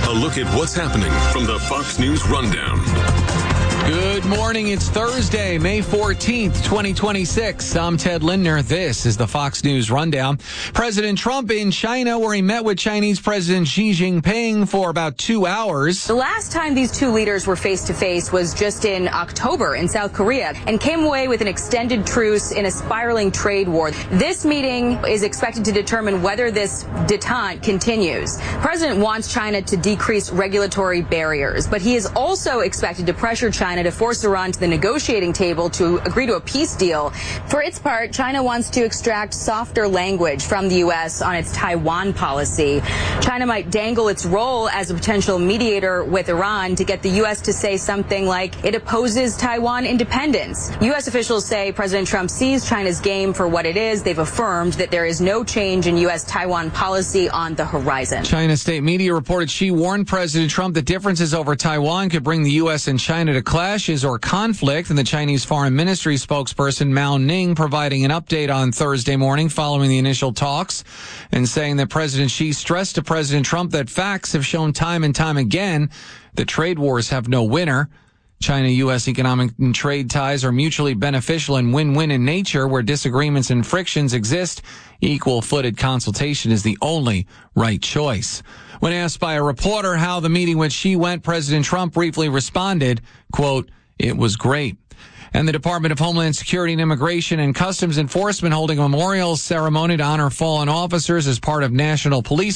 A look at what's happening from the Fox News Rundown. Good morning. It's Thursday, May 14th, 2026. I'm Ted Lindner. This is the Fox News Rundown. President Trump in China, where he met with Chinese President Xi Jinping for about 2 hours. The last time these two leaders were face-to-face was just in October in South Korea and came away with an extended truce in a spiraling trade war. This meeting is expected to determine whether this detente continues. The president wants China to decrease regulatory barriers, but he is also expected to pressure China to force Iran to the negotiating table to agree to a peace deal. For its part, China wants to extract softer language from the U.S. on its Taiwan policy. China might dangle its role as a potential mediator with Iran to get the U.S. to say something like it opposes Taiwan independence. U.S. officials say President Trump sees China's game for what it is. They've affirmed that there is no change in U.S. Taiwan policy on the horizon. China state media reported Xi warned President Trump that differences over Taiwan could bring the U.S. and China to clashes or conflict, and the Chinese Foreign Ministry spokesperson Mao Ning providing an update on Thursday morning following the initial talks and saying that President Xi stressed to President Trump that facts have shown time and time again that trade wars have no winner. China-U.S. economic and trade ties are mutually beneficial and win-win in nature. Where disagreements and frictions exist, equal-footed consultation is the only right choice. When asked by a reporter how the meeting with Xi went, President Trump briefly responded, quote, "It was great." And the Department of Homeland Security and Immigration and Customs Enforcement holding a memorial ceremony to honor fallen officers as part of National Police